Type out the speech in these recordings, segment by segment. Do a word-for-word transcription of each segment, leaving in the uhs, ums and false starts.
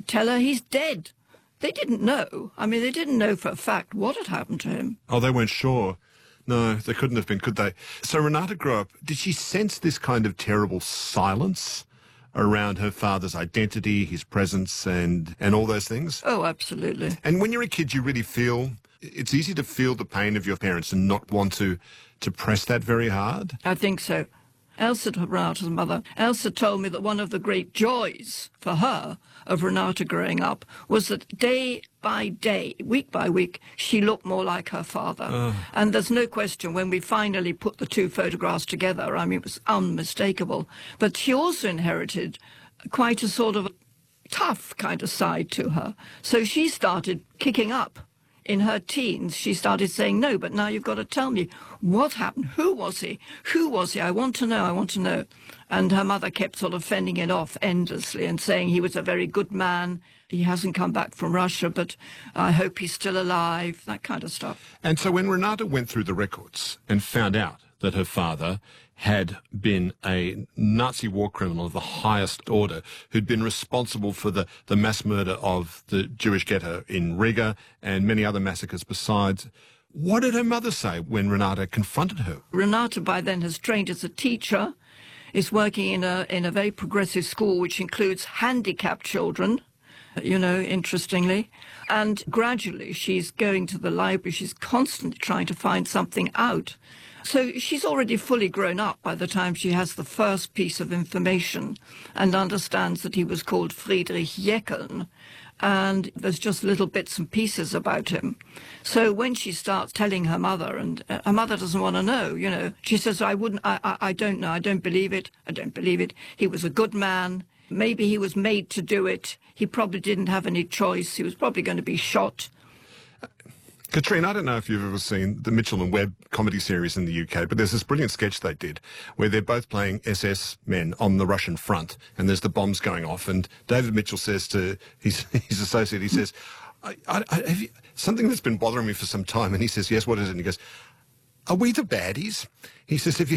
tell her he's dead. They didn't know. I mean, they didn't know for a fact what had happened to him. Oh, they weren't sure. No, they couldn't have been, could they? So Renata grew up, did she sense this kind of terrible silence around her father's identity, his presence, and, and all those things? Oh, absolutely. And when you're a kid, you really feel, it's easy to feel the pain of your parents and not want to, to press that very hard? I think so. Elsa, Renata's mother, Elsa told me that one of the great joys for her of Renata growing up was that day by day, week by week, she looked more like her father. Uh. And there's no question when we finally put the two photographs together, I mean, it was unmistakable. But she also inherited quite a sort of tough kind of side to her. So she started kicking up. In her teens, she started saying, no, but now you've got to tell me what happened. Who was he? Who was he? I want to know. I want to know. And her mother kept sort of fending it off endlessly and saying he was a very good man. He hasn't come back from Russia, but I hope he's still alive, that kind of stuff. And so when Renata went through the records and found out that her father had been a Nazi war criminal of the highest order who'd been responsible for the, the mass murder of the Jewish ghetto in Riga and many other massacres besides, what did her mother say when Renata confronted her? Renata by then has trained as a teacher, is working in a, in a very progressive school which includes handicapped children, you know, interestingly. And gradually she's going to the library, she's constantly trying to find something out. So she's already fully grown up by the time she has the first piece of information and understands that he was called Friedrich Jeckeln, and there's just little bits and pieces about him. So when she starts telling her mother, and uh, her mother doesn't want to know, you know, she says, I wouldn't, I, I, I don't know, I don't believe it, I don't believe it. He was a good man. Maybe he was made to do it. He probably didn't have any choice. He was probably going to be shot. Katrine, I don't know if you've ever seen the Mitchell and Webb comedy series in the U K, but there's this brilliant sketch they did where they're both playing S S men on the Russian front, and there's the bombs going off, and David Mitchell says to his, his associate, he says, I, I, I, have you, something that's been bothering me for some time, and he says, yes, what is it? And he goes, are we the baddies? He says, if you...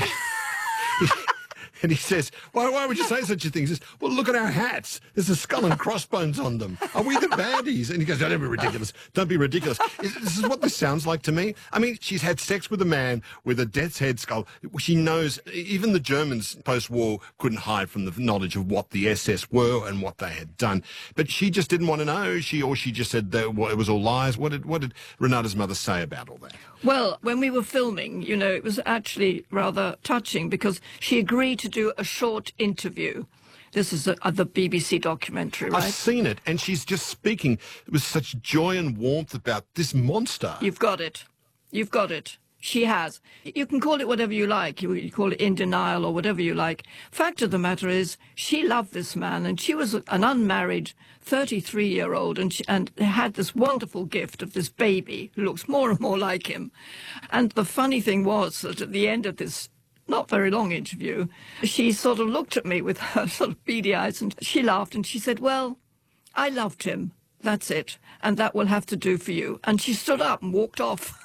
And he says, why, why would you say such a thing? He says, well, look at our hats. There's a skull and crossbones on them. Are we the baddies? And he goes, don't be ridiculous. Don't be ridiculous. This is what this sounds like to me. I mean, she's had sex with a man with a death's head skull. She knows, even the Germans post-war couldn't hide from the knowledge of what the S S were and what they had done. But she just didn't want to know. She Or she just said that well, it was all lies. What did, what did Renata's mother say about all that? Well, when we were filming, you know, it was actually rather touching because she agreed to do a short interview. This is a, a, the B B C documentary, right? I've seen it, and she's just speaking with such joy and warmth about this monster. You've got it. You've got it. She has. You can call it whatever you like. You, you call it in denial or whatever you like. Fact of the matter is, she loved this man, and she was an unmarried thirty-three-year-old, and, she, and had this wonderful gift of this baby who looks more and more like him. And the funny thing was that at the end of this not very long interview, she sort of looked at me with her sort of beady eyes, and she laughed, and she said, well, I loved him. That's it. And that will have to do for you. And she stood up and walked off.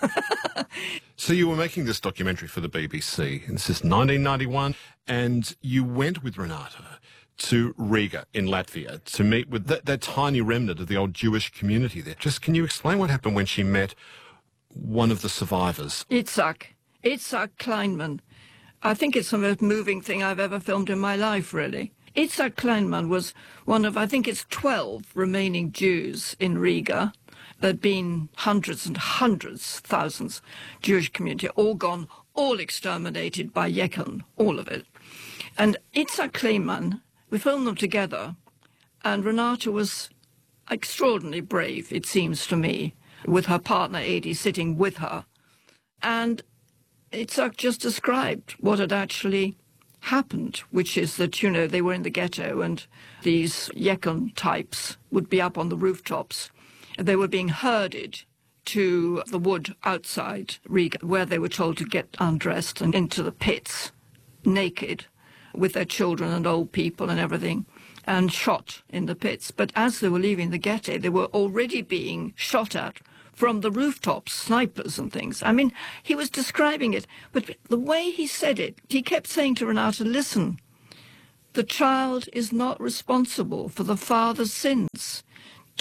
So you were making this documentary for the B B C, and this is nineteen ninety-one, and you went with Renata to Riga in Latvia to meet with that, that tiny remnant of the old Jewish community there. Just can you explain what happened when she met one of the survivors? Itzhak. Itzhak Kleinman. I think it's the most moving thing I've ever filmed in my life, really. Itzhak Kleinman was one of, I think it's twelve remaining Jews in Riga. There'd been hundreds and hundreds, thousands, Jewish community, all gone, all exterminated by Jeckeln, all of it. And Itzhak Kleinman, we filmed them together, and Renata was extraordinarily brave, it seems to me, with her partner Adi sitting with her. And Itzhak just described what had actually happened, which is that, you know, they were in the ghetto and these Jeckeln types would be up on the rooftops. They were being herded to the wood outside Riga, where they were told to get undressed and into the pits, naked, with their children and old people and everything, and shot in the pits. But as they were leaving the ghetto, they were already being shot at from the rooftops, snipers and things. I mean, he was describing it, but the way he said it, he kept saying to Renata, listen, the child is not responsible for the father's sins.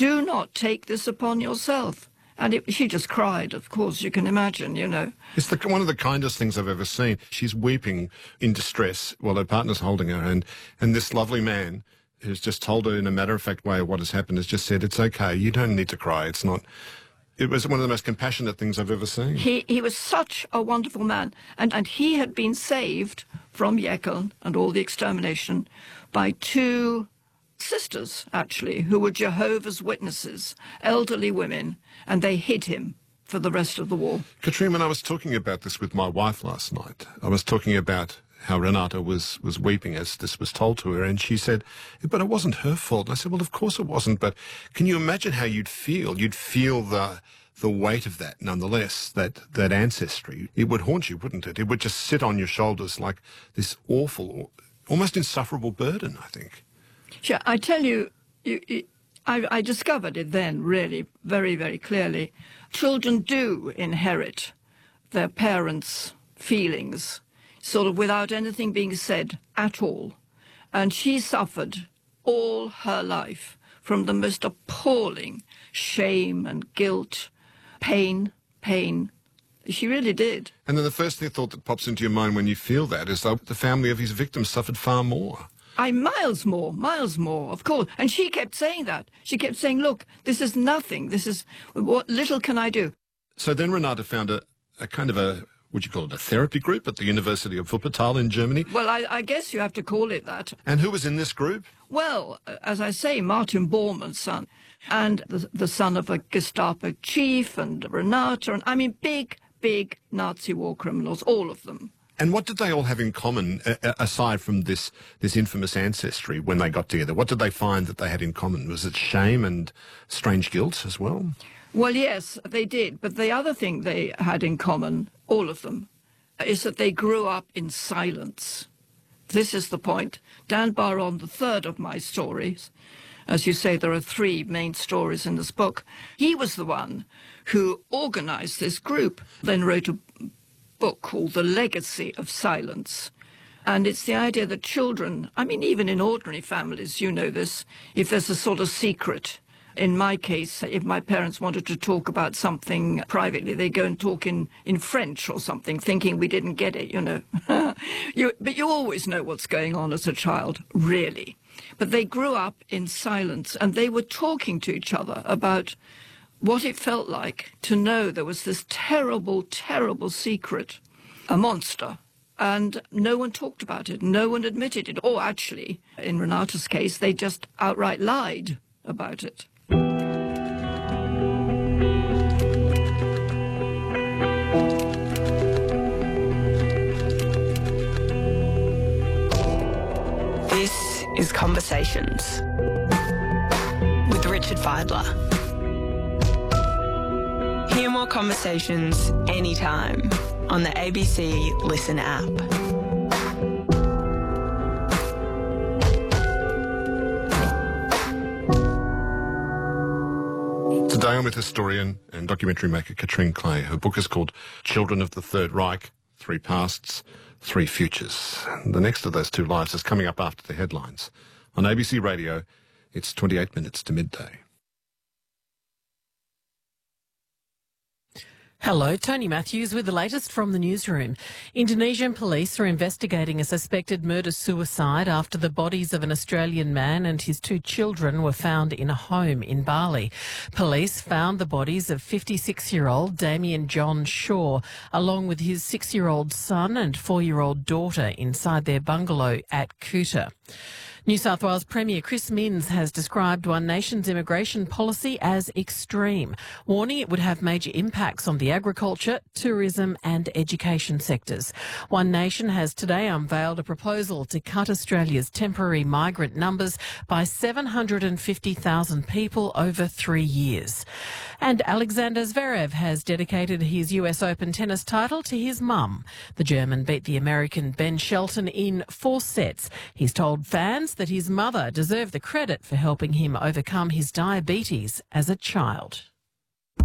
do not take this upon yourself. And it, she just cried, of course, you can imagine, you know. It's the, one of the kindest things I've ever seen. She's weeping in distress while her partner's holding her, and, and this lovely man who's just told her in a matter-of-fact way what has happened has just said, it's okay, you don't need to cry, it's not... It was one of the most compassionate things I've ever seen. He he was such a wonderful man, and, and he had been saved from Jeckel and all the extermination by two sisters, actually, who were Jehovah's Witnesses, elderly women, and they hid him for the rest of the war. Katrine, when I was talking about this with my wife last night, I was talking about how Renata was, was weeping as this was told to her, and she said, but it wasn't her fault. And I said, well, of course it wasn't, but can you imagine how you'd feel? You'd feel the the weight of that, nonetheless, that, that ancestry. It would haunt you, wouldn't it? It would just sit on your shoulders like this awful, almost insufferable burden, I think. Sure, I tell you, you, you I, I discovered it then, really, very, very clearly. Children do inherit their parents' feelings, sort of without anything being said at all. And she suffered all her life from the most appalling shame and guilt, pain, pain. She really did. And then the first thought that pops into your mind when you feel that is that the family of his victims suffered far more. I, miles more, miles more, of course. And she kept saying that. She kept saying, look, this is nothing. This is, what little can I do? So then Renata found a, a kind of a, would you call it a therapy group at the University of Wuppertal in Germany? Well, I, I guess you have to call it that. And who was in this group? Well, as I say, Martin Bormann's son, and the, the son of a Gestapo chief, and Renata, and I mean, big, big Nazi war criminals, all of them. And what did they all have in common, uh, aside from this, this infamous ancestry, when they got together? What did they find that they had in common? Was it shame and strange guilt as well? Well, yes, they did. But the other thing they had in common, all of them, is that they grew up in silence. This is the point. Dan Baron, the third of my stories, as you say, there are three main stories in this book. He was the one who organized this group, then wrote a book called The Legacy of Silence. And it's the idea that children, I mean, even in ordinary families, you know this, if there's a sort of secret. In my case, if my parents wanted to talk about something privately, they go and talk in, in French or something, thinking we didn't get it, you know. you, but you always know what's going on as a child, really. But they grew up in silence, and they were talking to each other about what it felt like to know there was this terrible, terrible secret, a monster. And no one talked about it. No one admitted it. Or actually, in Renata's case, they just outright lied about it. This is Conversations with Richard Fidler. Hear more conversations anytime on the A B C Listen app. Today I'm with historian and documentary maker Katrine Clay. Her book is called Children of the Third Reich, Three Pasts, Three Futures. The next of those two lives is coming up after the headlines. On A B C Radio, it's twenty-eight minutes to midday. Hello, Tony Matthews with the latest from the newsroom. Indonesian police are investigating a suspected murder-suicide after the bodies of an Australian man and his two children were found in a home in Bali. Police found the bodies of fifty-six-year-old Damien John Shaw, along with his six-year-old son and four-year-old daughter inside their bungalow at Kuta. New South Wales Premier Chris Minns has described One Nation's immigration policy as extreme, warning it would have major impacts on the agriculture, tourism and education sectors. One Nation has today unveiled a proposal to cut Australia's temporary migrant numbers by seven hundred fifty thousand people over three years. And Alexander Zverev has dedicated his U S Open tennis title to his mum. The German beat the American Ben Shelton in four sets. He's told fans that his mother deserved the credit for helping him overcome his diabetes as a child.